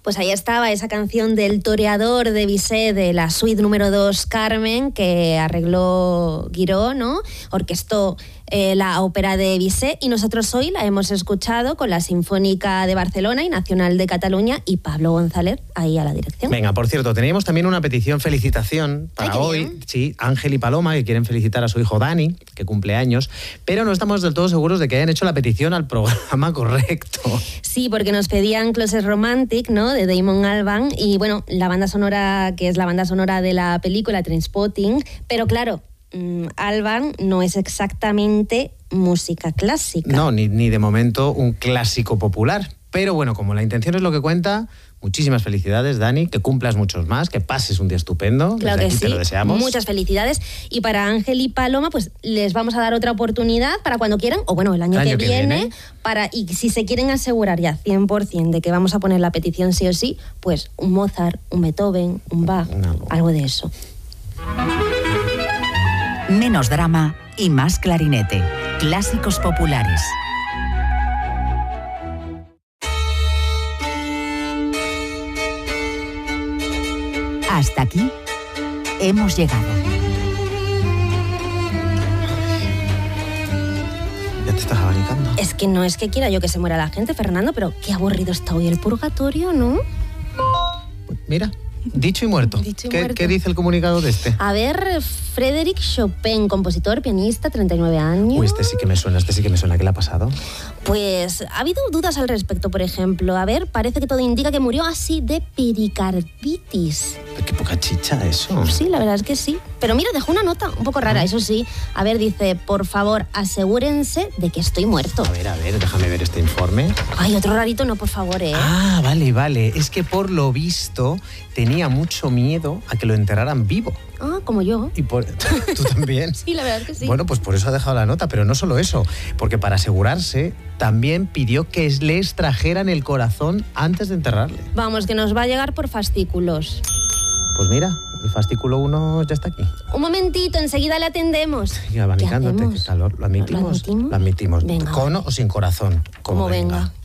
Pues ahí estaba esa canción del Toreador de Bizet, de la suite número 2 Carmen, que arregló Guiró, ¿no? Orquestó la ópera de Bizet, y nosotros hoy la hemos escuchado con la Sinfónica de Barcelona y Nacional de Cataluña y Pablo González ahí a la dirección. Venga, por cierto, teníamos también una petición, felicitación para hoy. Bien. Sí, Ángel y Paloma, que quieren felicitar a su hijo Dani, que cumple años, pero no estamos del todo seguros de que hayan hecho la petición al programa correcto. Sí, porque nos pedían Closet Romantic, ¿no?, de Damon Albarn, y bueno, la banda sonora, que es la banda sonora de la película Trainspotting, pero claro, Albarn no es exactamente música clásica. No, ni de momento un clásico popular. Pero bueno, como la intención es lo que cuenta, muchísimas felicidades, Dani, que cumplas muchos más, que pases un día estupendo. Claro Desde que aquí sí, te lo deseamos. Muchas felicidades. Y para Ángel y Paloma, pues les vamos a dar otra oportunidad para cuando quieran, o bueno, el año que viene, y si se quieren asegurar ya 100% de que vamos a poner la petición sí o sí, pues un Mozart, un Beethoven, un Bach, algo de eso. Menos drama y más clarinete. Clásicos populares. Hasta aquí hemos llegado. Ya te estás abanicando. Es que no es que quiera yo que se muera la gente, Fernando, pero qué aburrido está hoy el purgatorio, ¿no? Mira, dicho y muerto. Dicho y muerto. ¿Qué dice el comunicado de este? A ver, Frédéric Chopin, compositor, pianista, 39 años. Uy, este sí que me suena. ¿Qué le ha pasado? Pues ha habido dudas al respecto, por ejemplo. A ver, parece que todo indica que murió así de pericarditis. Qué poca chicha eso. Sí, la verdad es que sí. Pero mira, dejó una nota un poco rara, eso sí. A ver, dice, por favor, asegúrense de que estoy muerto. A ver, déjame ver este informe. Ay, otro rarito no, por favor, ¿eh? Ah, vale. Es que por lo visto tenía mucho miedo a que lo enterraran vivo. Ah, como yo. ¿Y tú también? Sí, la verdad es que sí. Bueno, pues por eso ha dejado la nota, pero no solo eso, porque para asegurarse también pidió que le extrajeran el corazón antes de enterrarle. Vamos, que nos va a llegar por fascículos. Pues mira, el fascículo 1 ya está aquí. Un momentito, enseguida le atendemos. Y abanicándote, ¿Qué hacemos? qué calor. ¿Lo admitimos? ¿Lo admitimos? Lo admitimos. Venga. ¿Con o sin corazón? Como venga.